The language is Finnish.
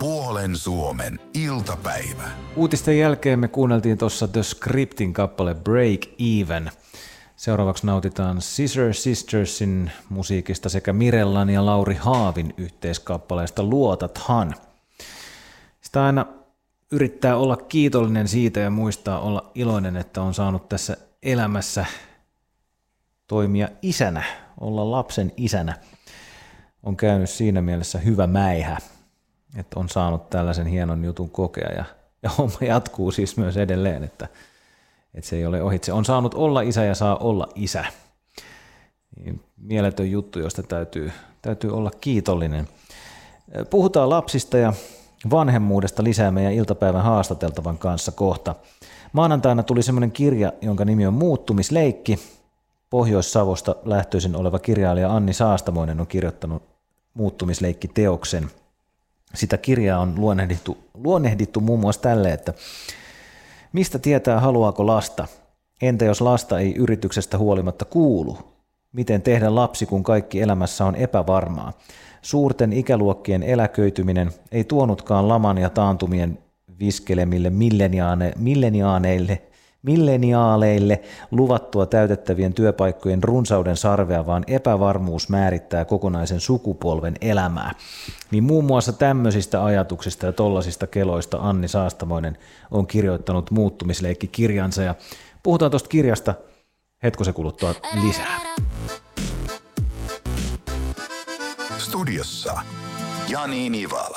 Puolen Suomen iltapäivä. Uutisten jälkeen me kuunneltiin tuossa The Scriptin kappale Break Even. Seuraavaksi nautitaan Scissor Sistersin musiikista sekä Mirellan ja Lauri Haavin yhteiskappaleesta Luotathan. Sitä aina yrittää olla kiitollinen siitä ja muistaa olla iloinen, että on saanut tässä elämässä toimia isänä, olla lapsen isänä. On käynyt siinä mielessä hyvä mäihä, että on saanut tällaisen hienon jutun kokea ja homma jatkuu siis myös edelleen, että se ei ole ohitse. On saanut olla isä ja saa olla isä. Niin mieletön juttu, josta täytyy olla kiitollinen. Puhutaan lapsista ja vanhemmuudesta lisää meidän iltapäivän haastateltavan kanssa kohta. Maanantaina tuli semmoinen kirja, jonka nimi on Muuttumisleikki. Pohjois-Savosta lähtöisin oleva kirjailija Anni Saastamoinen on kirjoittanut Muuttumisleikki-teoksen. Sitä kirjaa on luonnehdittu muun muassa tälle, että mistä tietää haluaako lasta? Entä jos lasta ei yrityksestä huolimatta kuulu? Miten tehdä lapsi, kun kaikki elämässä on epävarmaa? Suurten ikäluokkien eläköityminen ei tuonutkaan laman ja taantumien viskelemille milleniaaleille luvattua täytettävien työpaikkojen runsauden sarvea, vaan epävarmuus määrittää kokonaisen sukupolven elämää. Niin muun muassa tämmöisistä ajatuksista ja tollasista keloista Anni Saastamoinen on kirjoittanut Muuttumisleikki-kirjansa ja puhutaan tuosta kirjasta hetkosen kuluttua lisää. Studiossa Jani Nivala.